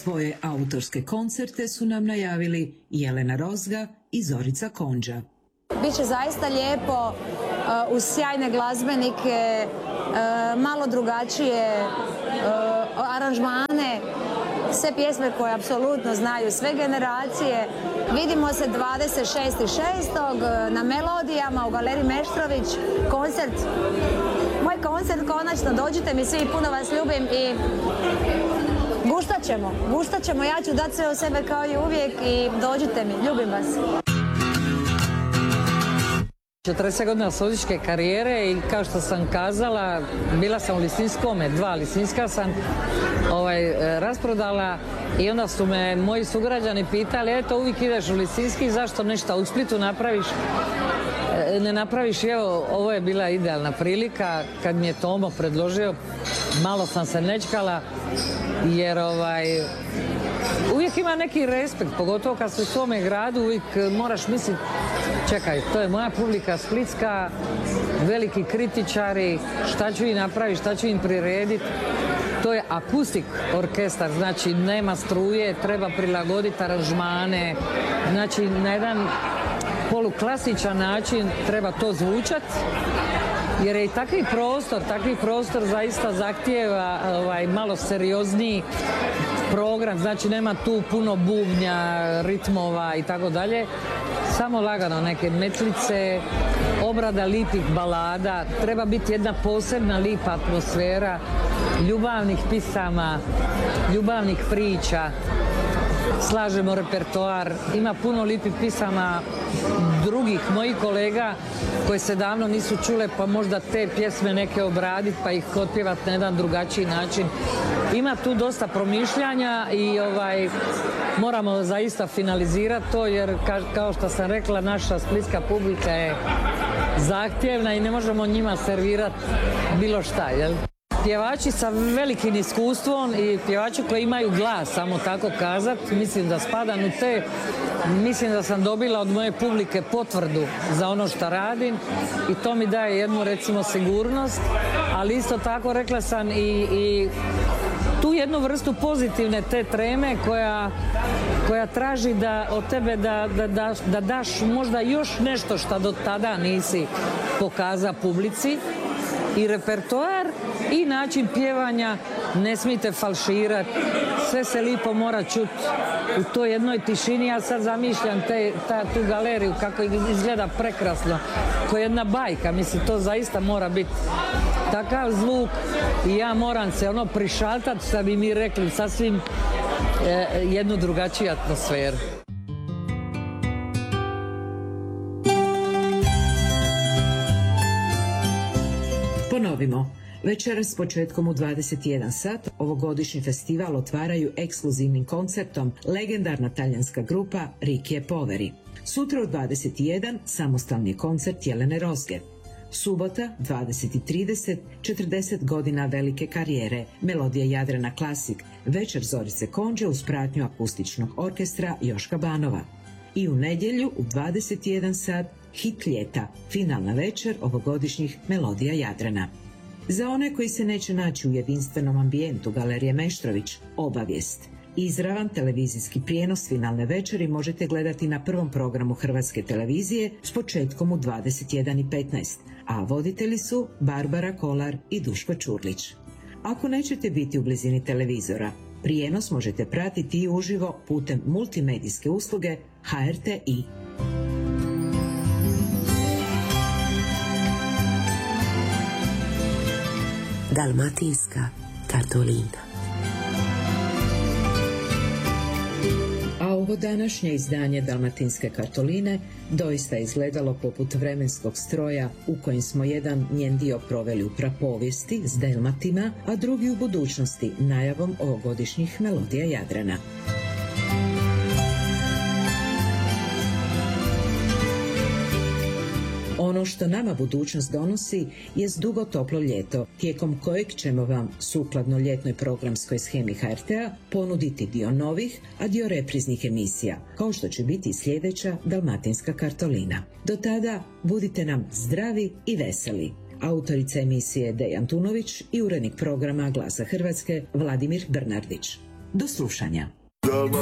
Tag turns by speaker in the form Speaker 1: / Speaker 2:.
Speaker 1: Svoje autorske koncerte su nam najavili Jelena Rozga i Zorica Konđa.
Speaker 2: Biće zaista lijepo uz sjajne glazbenike, malo drugačije aranžmane, sve pjesme koje apsolutno znaju sve generacije. Vidimo se 26.6. na Melodijama u Galeriji Meštrović. Koncert, moj koncert konačno, dođite mi svi, puno vas ljubim i guštat ćemo, ja ću dati sve od sebe kao i uvijek i dođite mi, ljubim vas.
Speaker 3: 40 godina solističke karijere i kao što sam kazala, bila sam u Lisinskome, 2 Lisinska sam rasprodala i onda su me moji sugrađani pitali, eto uvijek ideš u Lisinski, zašto nešto u Splitu ne napraviš, evo ovo je bila idealna prilika kad mi je Tomo predložio, malo sam se nečkala jer uvijek ima neki respekt, pogotovo kad si u svome gradu, uvijek moraš misliti, čekaj, to je moja publika splitska, veliki kritičari, šta ću im napraviti, šta ću im prirediti. To je akustik orkestar, znači nema struje, treba prilagoditi aranžmane, znači na jedan poluklasičan način treba to zvučati, jer je i takvi prostor zaista zahtijeva malo seriozniji program, znači nema tu puno bubnja, ritmova i tako dalje. Samo lagano neke metlice, obrada lipih balada, treba biti jedna posebna lipa atmosfera, ljubavnih pisama, ljubavnih priča, slažemo repertoar, ima puno lipih pisama drugih mojih kolega koje se davno nisu čule, pa možda te pjesme neke obraditi pa ih otpjevati na jedan drugačiji način. Ima tu dosta promišljanja i moramo zaista finalizirati to jer kao što sam rekla, naša splitska publika je zahtjevna i ne možemo njima servirati bilo šta, jel? Pjevači sa velikim iskustvom i pjevači koji imaju glas, samo tako kazati, mislim da spadam u te. Mislim da sam dobila od moje publike potvrdu za ono što radim i to mi daje jednu, recimo, sigurnost, ali isto tako rekla sam i tu jednu vrstu pozitivne te treme koja traži od tebe da daš možda još nešto što do tada nisi pokazao publici. I repertoar i način pjevanja ne smijete falširati, sve se lipo mora čuti u toj jednoj tišini. Ja sad zamišljam tu galeriju kako izgleda prekrasno, ko jedna bajka, mislim to zaista mora biti takav zvuk i ja moram se prišaltati, što bi mi rekli, sasvim jednu drugačiju atmosferu.
Speaker 1: Ponovimo, večeras s početkom u 21 sat ovogodišnji festival otvaraju ekskluzivnim koncertom legendarna talijanska grupa Rikije Poveri. Sutra u 21 samostalni koncert Jelene Rozge. Subota 20:30, 40 godina velike karijere, Melodija Jadrana Klasik, večer Zorice Konđe uz pratnju akustičnog orkestra Joška Banova. I u nedjelju u 21 sat hit ljeta, finalna večer ovogodišnjih Melodija Jadrana. Za one koji se neće naći u jedinstvenom ambijentu Galerije Meštrović, obavijest. Izravan televizijski prijenos finalne večeri možete gledati na prvom programu Hrvatske televizije s početkom u 21:15, a voditelji su Barbara Kolar i Duško Čurlić. Ako nećete biti u blizini televizora, prijenos možete pratiti i uživo putem multimedijske usluge HRTi.
Speaker 4: Dalmatinska kartolina.
Speaker 1: A ovo današnje izdanje Dalmatinske kartoline doista je izgledalo poput vremenskog stroja u kojem smo jedan njen dio proveli u prapovijesti s Delmatima, a drugi u budućnosti najavom ovogodišnjih Melodija Jadrana. Ono što nama budućnost donosi jest dugo toplo ljeto, tijekom kojeg ćemo vam, sukladno ljetnoj programskoj shemi HRT-a, ponuditi dio novih, a dio repriznih emisija, kao što će biti sljedeća Dalmatinska kartolina. Do tada budite nam zdravi i veseli. Autorica emisije Dejan Tunović i urednik programa Glasa Hrvatske Vladimir Brnardić. Do slušanja.